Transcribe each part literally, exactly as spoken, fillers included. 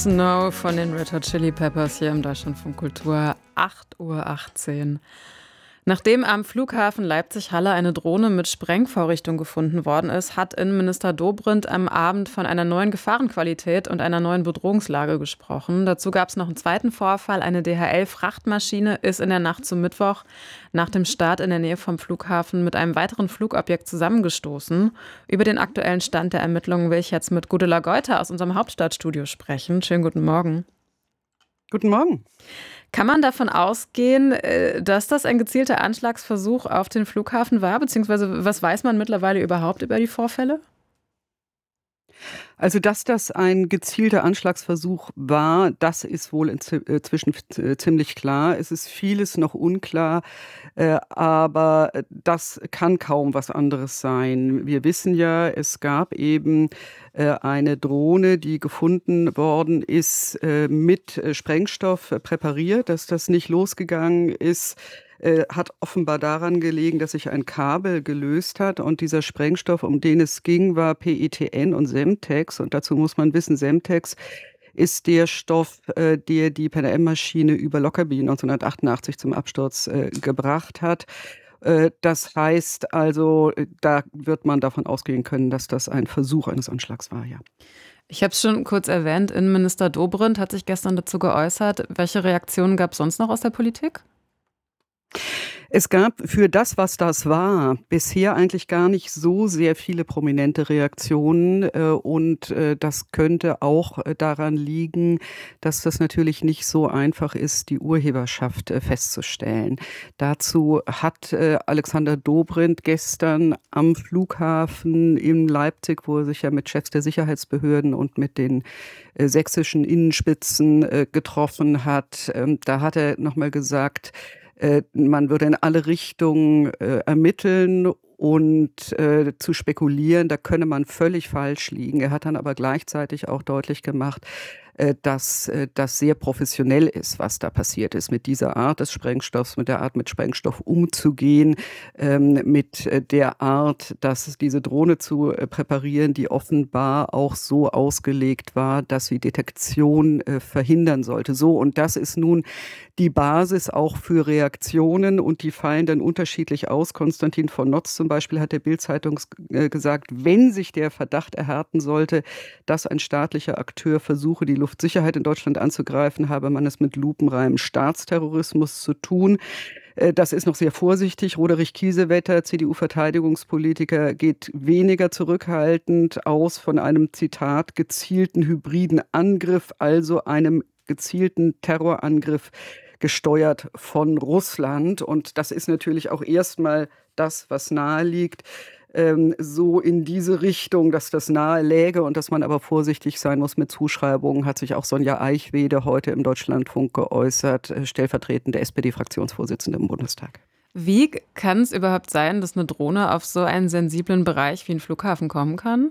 Snow von den Red Hot Chili Peppers hier im Deutschlandfunk Kultur, acht Uhr achtzehn. Nachdem am Flughafen Leipzig-Halle eine Drohne mit Sprengvorrichtung gefunden worden ist, hat Innenminister Dobrindt am Abend von einer neuen Gefahrenqualität und einer neuen Bedrohungslage gesprochen. Dazu gab es noch einen zweiten Vorfall. Eine D H L-Frachtmaschine ist in der Nacht zum Mittwoch nach dem Start in der Nähe vom Flughafen mit einem weiteren Flugobjekt zusammengestoßen. Über den aktuellen Stand der Ermittlungen will ich jetzt mit Gudula Geuter aus unserem Hauptstadtstudio sprechen. Schönen guten Morgen. Guten Morgen. Kann man davon ausgehen, dass das ein gezielter Anschlagsversuch auf den Flughafen war? Beziehungsweise was weiß man mittlerweile überhaupt über die Vorfälle? Also, dass das ein gezielter Anschlagsversuch war, das ist wohl inzwischen ziemlich klar. Es ist vieles noch unklar, äh, aber das kann kaum was anderes sein. Wir wissen ja, es gab eben äh, eine Drohne, die gefunden worden ist, äh, mit Sprengstoff präpariert, dass das nicht losgegangen ist. Äh, hat offenbar daran gelegen, dass sich ein Kabel gelöst hat und dieser Sprengstoff, um den es ging, war P E T N und Semtex und dazu muss man wissen, Semtex ist der Stoff, äh, der die Pan Am-Maschine über Lockerbie neunzehnhundertachtundachtzig zum Absturz äh, gebracht hat. Äh, das heißt also, da wird man davon ausgehen können, dass das ein Versuch eines Anschlags war, ja. Ich habe es schon kurz erwähnt, Innenminister Dobrindt hat sich gestern dazu geäußert. Welche Reaktionen gab es sonst noch aus der Politik? Es gab für das, was das war, bisher eigentlich gar nicht so sehr viele prominente Reaktionen. Äh, und äh, das könnte auch äh, daran liegen, dass das natürlich nicht so einfach ist, die Urheberschaft äh, festzustellen. Dazu hat äh, Alexander Dobrindt gestern am Flughafen in Leipzig, wo er sich ja mit Chefs der Sicherheitsbehörden und mit den äh, sächsischen Innenspitzen äh, getroffen hat, ähm, da hat er nochmal gesagt, man würde in alle Richtungen äh, ermitteln und äh, zu spekulieren, da könne man völlig falsch liegen. Er hat dann aber gleichzeitig auch deutlich gemacht, äh, dass äh, das sehr professionell ist, was da passiert ist, mit dieser Art des Sprengstoffs, mit der Art, mit Sprengstoff umzugehen, ähm, mit äh, der Art, dass diese Drohne zu äh, präparieren, die offenbar auch so ausgelegt war, dass sie Detektion äh, verhindern sollte. So, und das ist nun die Basis auch für Reaktionen und die fallen dann unterschiedlich aus. Konstantin von Notz zum Beispiel hat der Bild-Zeitung gesagt, wenn sich der Verdacht erhärten sollte, dass ein staatlicher Akteur versuche, die Luftsicherheit in Deutschland anzugreifen, habe man es mit lupenreinem Staatsterrorismus zu tun. Das ist noch sehr vorsichtig. Roderich Kiesewetter, C D U-Verteidigungspolitiker, geht weniger zurückhaltend aus von einem, Zitat, gezielten hybriden Angriff, also einem gezielten Terrorangriff gesteuert von Russland. Und das ist natürlich auch erstmal das, was nahe liegt, ähm, so in diese Richtung, dass das nahe läge und dass man aber vorsichtig sein muss mit Zuschreibungen, hat sich auch Sonja Eichwede heute im Deutschlandfunk geäußert, stellvertretende S P D-Fraktionsvorsitzende im Bundestag. Wie kann es überhaupt sein, dass eine Drohne auf so einen sensiblen Bereich wie einen Flughafen kommen kann?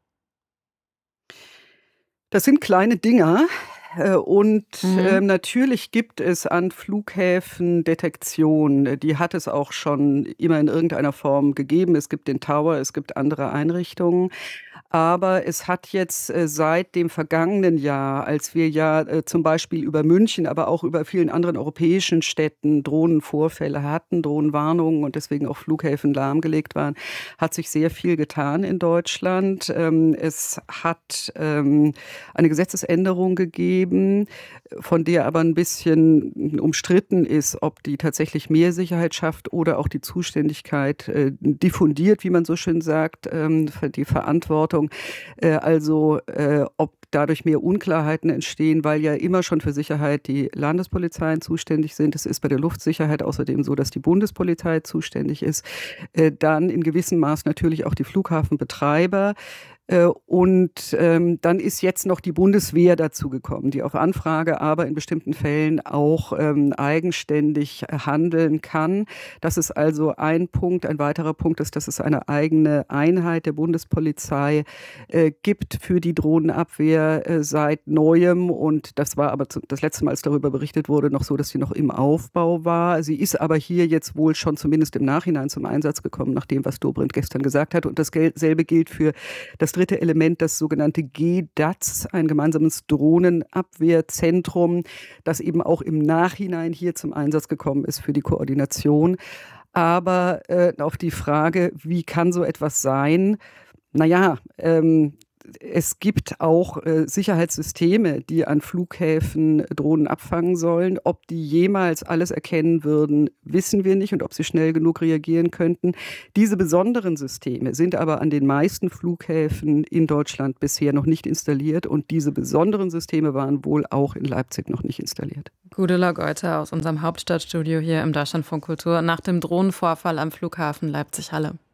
Das sind kleine Dinger. Und Mhm. äh, natürlich gibt es an Flughäfen Detektion. Die hat es auch schon immer in irgendeiner Form gegeben. Es gibt den Tower, es gibt andere Einrichtungen. Aber es hat jetzt äh, seit dem vergangenen Jahr, als wir ja äh, zum Beispiel über München, aber auch über vielen anderen europäischen Städten Drohnenvorfälle hatten, Drohnenwarnungen und deswegen auch Flughäfen lahmgelegt waren, hat sich sehr viel getan in Deutschland. Ähm, es hat ähm, eine Gesetzesänderung gegeben, von der aber ein bisschen umstritten ist, ob die tatsächlich mehr Sicherheit schafft oder auch die Zuständigkeit äh, diffundiert, wie man so schön sagt, ähm, für die Verantwortung. Äh, also äh, ob dadurch mehr Unklarheiten entstehen, weil ja immer schon für Sicherheit die Landespolizeien zuständig sind. Es ist bei der Luftsicherheit außerdem so, dass die Bundespolizei zuständig ist. Äh, dann in gewissem Maß natürlich auch die Flughafenbetreiber. Und ähm, dann ist jetzt noch die Bundeswehr dazugekommen, die auf Anfrage aber in bestimmten Fällen auch ähm, eigenständig handeln kann. Das ist also ein Punkt. Ein weiterer Punkt ist, dass es eine eigene Einheit der Bundespolizei äh, gibt für die Drohnenabwehr äh, seit Neuem. Und das war aber zu, das letzte Mal, als darüber berichtet wurde, noch so, dass sie noch im Aufbau war. Sie ist aber hier jetzt wohl schon zumindest im Nachhinein zum Einsatz gekommen, nach dem, was Dobrindt gestern gesagt hat. Und dasselbe gilt für das das dritte Element das sogenannte G D A Z, ein gemeinsames Drohnenabwehrzentrum, das eben auch im Nachhinein hier zum Einsatz gekommen ist für die Koordination. Aber äh, auf die Frage, wie kann so etwas sein? Naja, ähm, es gibt auch äh, Sicherheitssysteme, die an Flughäfen Drohnen abfangen sollen. Ob die jemals alles erkennen würden, wissen wir nicht und ob sie schnell genug reagieren könnten. Diese besonderen Systeme sind aber an den meisten Flughäfen in Deutschland bisher noch nicht installiert und diese besonderen Systeme waren wohl auch in Leipzig noch nicht installiert. Gudula Geuter aus unserem Hauptstadtstudio hier im Deutschlandfunk Kultur nach dem Drohnenvorfall am Flughafen Leipzig-Halle.